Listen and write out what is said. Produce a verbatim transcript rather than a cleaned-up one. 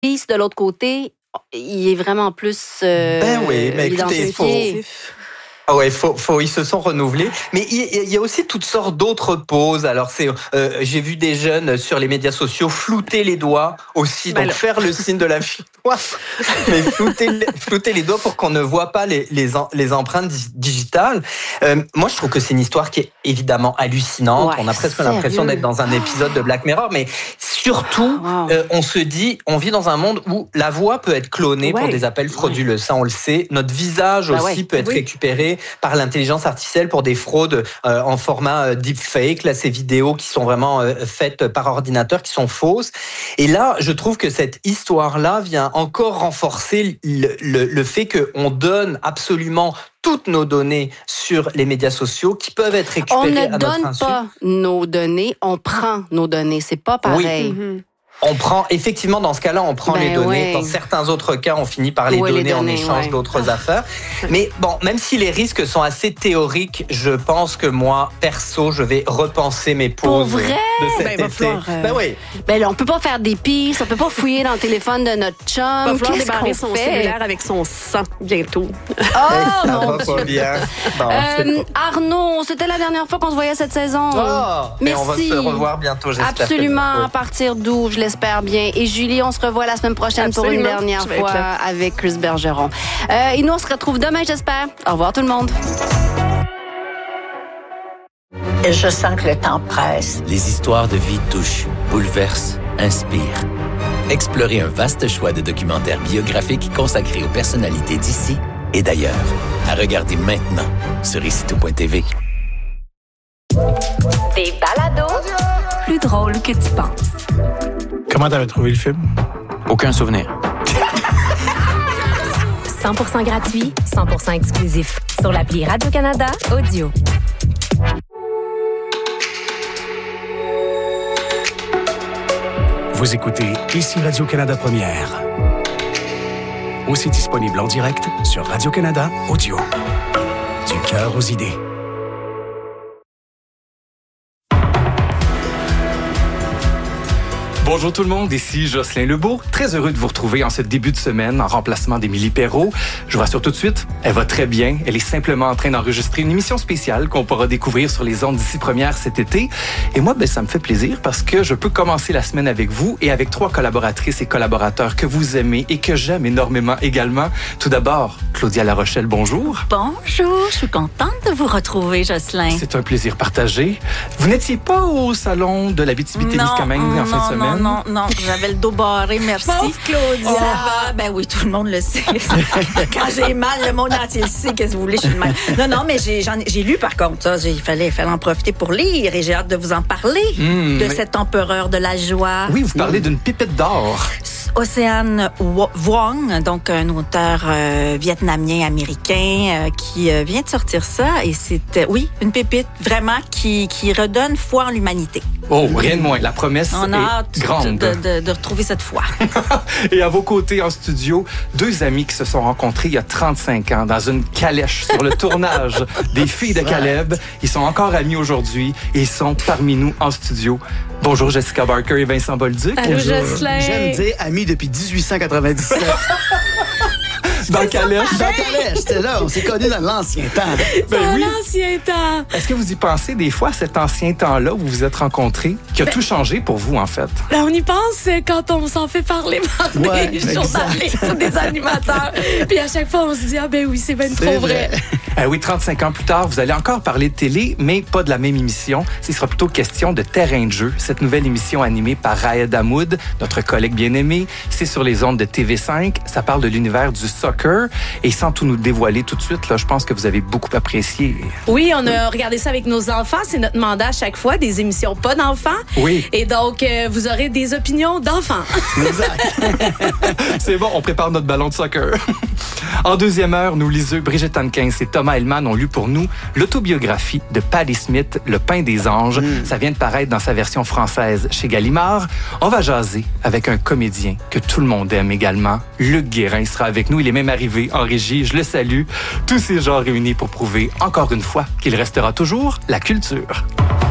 Peace, de l'autre côté, il est vraiment plus euh, Ben oui, mais écoutez, il faut... Ah ouais, faut, faut, ils se sont renouvelés. Mais il, il y a aussi toutes sortes d'autres poses. Alors, c'est, euh, j'ai vu des jeunes sur les médias sociaux flouter les doigts aussi, donc ben faire le signe de la victoire, mais flouter, flouter les doigts pour qu'on ne voit pas les, les, les empreintes digitales. Euh, moi, je trouve que c'est une histoire qui est évidemment hallucinante. Ouais, on a presque sérieux? l'impression d'être dans un épisode de Black Mirror, mais surtout, wow. euh, on se dit, on vit dans un monde où la voix peut être clonée ouais. pour des appels frauduleux. Ouais. Ça, on le sait. Notre visage ben aussi ouais. peut être oui. récupéré par l'intelligence artificielle pour des fraudes euh, en format euh, deepfake, là, ces vidéos qui sont vraiment euh, faites par ordinateur, qui sont fausses. Et là, je trouve que cette histoire-là vient encore renforcer le, le, le fait qu'on donne absolument toutes nos données sur les médias sociaux qui peuvent être récupérées à notre insu. On ne donne pas nos données, on prend nos données. C'est pas pareil. Oui. Mm-hmm. On prend, effectivement, dans ce cas-là, on prend ben les données. Ouais. Dans certains autres cas, on finit par les, ouais, donner, les donner en échange ouais. d'autres ah. affaires. Mais bon, même si les risques sont assez théoriques, je pense que moi, perso, je vais repenser mes pauses. Pour vrai? De cet ben, été. Falloir, euh... Ben oui. Ben là, on peut pas faire des pistes, on peut pas fouiller dans le téléphone de notre chum. Il va falloir Qu'est-ce débarrer qu'on son fait? cellulaire avec son sang bientôt. Oh, ça mon va Dieu. pas bien. Bon, euh, Arnaud, c'était la dernière fois qu'on se voyait cette saison. Oh, merci. On va se revoir bientôt, j'espère. Absolument, à partir d'où, je l'espère bien. Et Julie, on se revoit la semaine prochaine Absolument. pour une dernière fois avec Chris Bergeron. Euh, et nous, on se retrouve demain, j'espère. Au revoir tout le monde. Je sens que le temps presse. Les histoires de vie touchent, bouleversent, inspirent. Explorez un vaste choix de documentaires biographiques consacrés aux personnalités d'ici et d'ailleurs. À regarder maintenant sur ici tout point t v. Des balados plus drôles que tu penses. Comment t'avais trouvé le film? Aucun souvenir. cent pour cent gratuit, cent pour cent exclusif. Sur l'appli Radio-Canada Audio. Vous écoutez Ici Radio-Canada Première. Aussi disponible en direct sur Radio-Canada Audio. Du cœur aux idées. Bonjour tout le monde, ici Jocelyn Lebeau. Très heureux de vous retrouver en ce début de semaine en remplacement d'Émilie Perrault. Je vous rassure tout de suite, elle va très bien. Elle est simplement en train d'enregistrer une émission spéciale qu'on pourra découvrir sur les ondes d'Ici Première cet été. Et moi, ben, ça me fait plaisir parce que je peux commencer la semaine avec vous et avec trois collaboratrices et collaborateurs que vous aimez et que j'aime énormément également. Tout d'abord, Claudia Larochelle, bonjour. Bonjour, je suis contente de vous retrouver, Jocelyn. C'est un plaisir partagé. Vous n'étiez pas au salon de l'Abitibi-Témiscamingue en fin de semaine? Non, non, j'avais le dos barré, merci. Pauvre Claudia! Ça va? Ben oui, tout le monde le sait. Quand j'ai mal, le monde entier le sait. Qu'est-ce que vous voulez, je suis de mal. Non, non, mais j'ai, j'en, j'ai lu par contre. Ça, il fallait, fallait en profiter pour lire et j'ai hâte de vous en parler mmh, de mais... cet empereur de la joie. Oui, vous parlez mmh. d'une pépite d'or. Ocean Vuong, donc un auteur euh, vietnamien-américain euh, qui euh, vient de sortir ça. Et c'est, euh, oui, une pépite vraiment qui, qui redonne foi en l'humanité. Oh, rien de moins. La promesse On a est hâte grande. De, de, de retrouver cette foi. Et à vos côtés en studio, deux amis qui se sont rencontrés il y a trente-cinq ans dans une calèche sur le tournage des Filles de Caleb. Ils sont encore amis aujourd'hui et ils sont parmi nous en studio. Bonjour Jessica Barker et Vincent Bolduc. Allô Jocelyn. J'aime dire amis depuis dix-huit cent quatre-vingt-dix-sept. Dans Calèche. Dans Calèche, c'était là. On s'est connus dans l'ancien temps. Ben dans oui. l'ancien temps. Est-ce que vous y pensez des fois à cet ancien temps-là où vous vous êtes rencontrés, qui a ben, tout changé pour vous, en fait? Ben, on y pense quand on s'en fait parler par ouais, des journalistes ou des animateurs. Puis à chaque fois, on se dit, ah ben oui, c'est bien trop vrai. vrai. Euh, oui, trente-cinq ans plus tard, vous allez encore parler de télé, mais pas de la même émission. Ce sera plutôt question de Terrain de jeu. Cette nouvelle émission animée par Raed Hamoud, notre collègue bien-aimé. C'est sur les ondes de T V cinq. Ça parle de l'univers du soccer. Et sans tout nous dévoiler tout de suite, là, je pense que vous avez beaucoup apprécié. Oui, on a regardé ça avec nos enfants. C'est notre mandat à chaque fois, des émissions pas d'enfants. Oui. Et donc, euh, vous aurez des opinions d'enfants. Exact. C'est bon, on prépare notre ballon de soccer. En deuxième heure, nous liseux Brigitte Hankins et Thomas Hellman ont lu pour nous l'autobiographie de Patti Smith, Le pain des anges. Mm. Ça vient de paraître dans sa version française chez Gallimard. On va jaser avec un comédien que tout le monde aime également. Luc Guérin sera avec nous. Il est même arrivé en régie. Je le salue. Tous ces gens réunis pour prouver encore une fois qu'il restera toujours la culture.